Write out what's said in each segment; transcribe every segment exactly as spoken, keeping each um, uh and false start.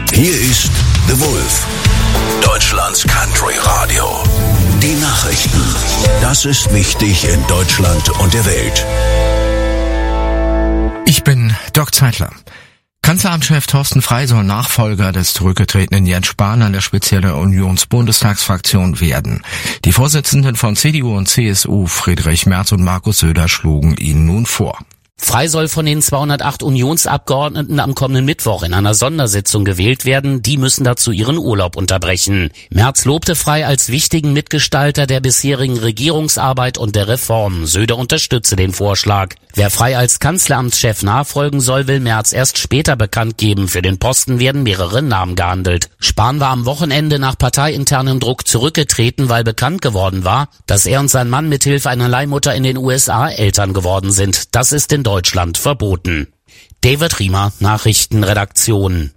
Hier ist The Wolf, Deutschlands Country Radio. Die Nachrichten. Das ist wichtig in Deutschland und der Welt. Ich bin Doc Zeitler. Kanzleramtschef Thorsten Frey soll Nachfolger des zurückgetretenen Jens Spahn an der Spitze der Unionsbundestagsfraktion werden. Die Vorsitzenden von C D U und C S U, Friedrich Merz und Markus Söder, schlugen ihn nun vor. Frey soll von den zweihundertacht Unionsabgeordneten am kommenden Mittwoch in einer Sondersitzung gewählt werden. Die müssen dazu ihren Urlaub unterbrechen. Merz lobte Frey als wichtigen Mitgestalter der bisherigen Regierungsarbeit und der Reformen. Söder unterstütze den Vorschlag. Wer Frey als Kanzleramtschef nachfolgen soll, will Merz erst später bekannt geben. Für den Posten werden mehrere Namen gehandelt. Spahn war am Wochenende nach parteiinternem Druck zurückgetreten, weil bekannt geworden war, dass er und sein Mann mithilfe einer Leihmutter in den U S A Eltern geworden sind. Das ist in Deutschland verboten. David Riemer, Nachrichtenredaktion.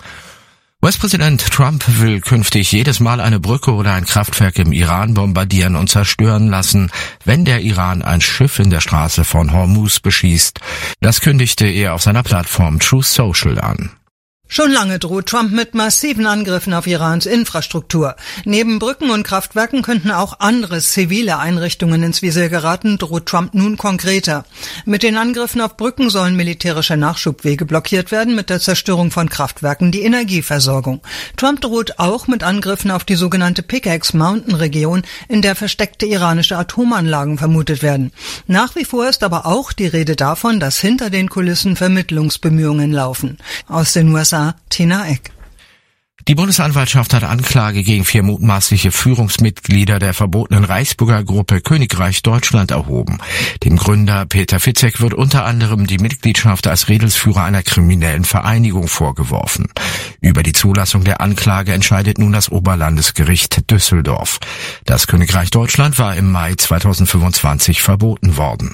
U S-Präsident Trump will künftig jedes Mal eine Brücke oder ein Kraftwerk im Iran bombardieren und zerstören lassen, wenn der Iran ein Schiff in der Straße von Hormuz beschießt. Das kündigte er auf seiner Plattform Truth Social an. Schon lange droht Trump mit massiven Angriffen auf Irans Infrastruktur. Neben Brücken und Kraftwerken könnten auch andere zivile Einrichtungen ins Visier geraten, droht Trump nun konkreter. Mit den Angriffen auf Brücken sollen militärische Nachschubwege blockiert werden, mit der Zerstörung von Kraftwerken die Energieversorgung. Trump droht auch mit Angriffen auf die sogenannte Pickaxe Mountain Region, in der versteckte iranische Atomanlagen vermutet werden. Nach wie vor ist aber auch die Rede davon, dass hinter den Kulissen Vermittlungsbemühungen laufen. Aus den U S A Tina Eck. Die Bundesanwaltschaft hat Anklage gegen vier mutmaßliche Führungsmitglieder der verbotenen Reichsbürgergruppe Königreich Deutschland erhoben. Dem Gründer Peter Fitzek wird unter anderem die Mitgliedschaft als Redelsführer einer kriminellen Vereinigung vorgeworfen. Über die Zulassung der Anklage entscheidet nun das Oberlandesgericht Düsseldorf. Das Königreich Deutschland war im Mai zweitausendfünfundzwanzig verboten worden.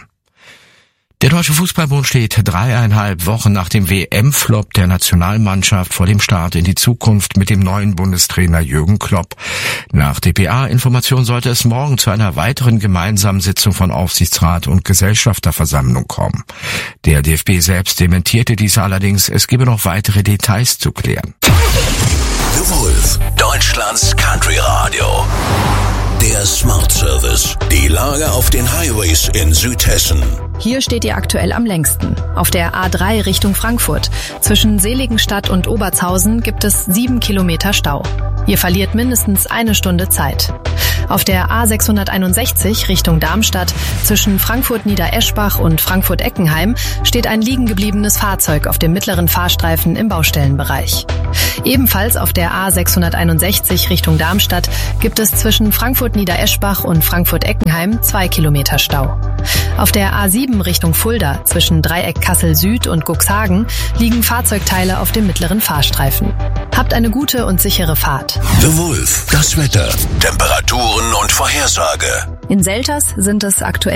Der Deutsche Fußballbund steht dreieinhalb Wochen nach dem W M-Flop der Nationalmannschaft vor dem Start in die Zukunft mit dem neuen Bundestrainer Jürgen Klopp. Nach D P A-Information sollte es morgen zu einer weiteren gemeinsamen Sitzung von Aufsichtsrat und Gesellschafterversammlung kommen. Der D F B selbst dementierte dies allerdings, es gebe noch weitere Details zu klären. The Wolf, Deutschlands Country Radio. Der Smart Service. Die Lage auf den Highways in Südhessen. Hier steht ihr aktuell am längsten. Auf der A drei Richtung Frankfurt. Zwischen Seligenstadt und Obertshausen gibt es sieben Kilometer Stau. Ihr verliert mindestens eine Stunde Zeit. Auf der A sechshunderteinundsechzig Richtung Darmstadt zwischen Frankfurt-Niedereschbach und Frankfurt-Eckenheim steht ein liegen gebliebenes Fahrzeug auf dem mittleren Fahrstreifen im Baustellenbereich. Ebenfalls auf der A sechshunderteinundsechzig Richtung Darmstadt gibt es zwischen Frankfurt-Niedereschbach und Frankfurt-Eckenheim zwei Kilometer Stau. Auf der A sieben Richtung Fulda zwischen Dreieck Kassel-Süd und Cuxhagen liegen Fahrzeugteile auf dem mittleren Fahrstreifen. Habt eine gute und sichere Fahrt. The Wolf, das Wetter, Temperaturen und Vorhersage. In Selters sind es aktuell